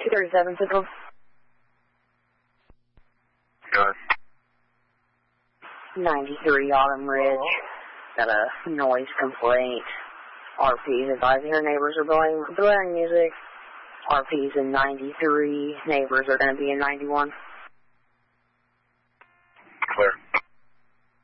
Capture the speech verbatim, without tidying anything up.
two thirty-seven, Central. Good. ninety-three Autumn Ridge. Got a noise complaint. R Ps advising your neighbors are blaring, blaring music. R Ps in ninety-three. Neighbors are going to be in ninety-one.